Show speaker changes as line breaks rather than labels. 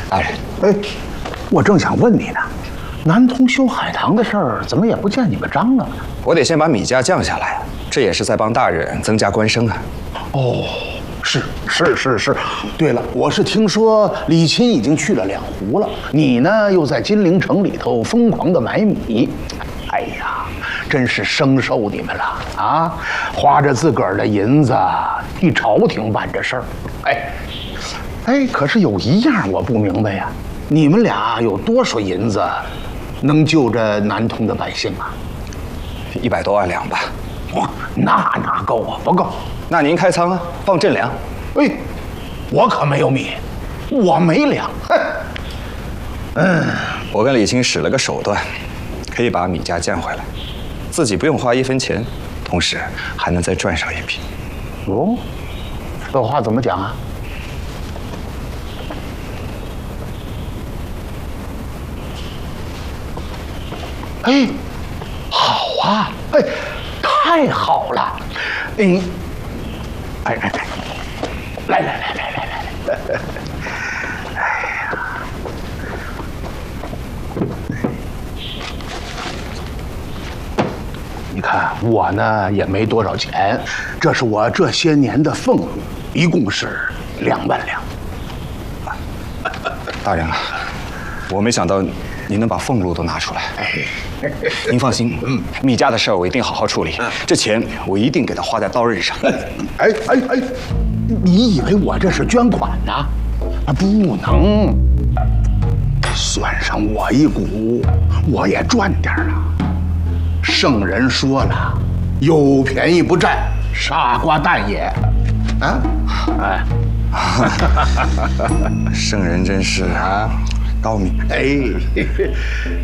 大人，
哎，我正想问你呢，南通修海棠的事儿怎么也不见你们张罗呢？
我得先把米价降下来，这也是在帮大人增加官声啊。
哦，是。对了，我是听说李钦已经去了两湖了，你呢又在金陵城里头疯狂的买米。哎呀，真是生受你们了啊！花着自个儿的银子替朝廷办这事儿。哎，可是有一样我不明白呀，你们俩有多少银子能救这南通的百姓啊
100多万两吧。
哇，那哪够啊？不够。
那您开仓啊，放赈粮。
哎，我可没有米，我没粮。
我跟李钦使了个手段，可以把米价降回来，自己不用花1分钱，同时还能再赚上一笔。
哦，这话怎么讲啊？哎，好啊！哎，太好了！哎，来，哎呀，你看我呢也没多少钱，这是我这些年的俸禄，一共是2万两。
大人啊，我没想到您能把俸禄都拿出来。您放心，米价的事儿我一定好好处理，这钱我一定给他花在刀刃上。
哎，你以为我这是捐款呢？不能，算上我一股，我也赚点啊。圣人说了，有便宜不占，傻瓜蛋也。啊，哎，
圣人真是高明。
哎。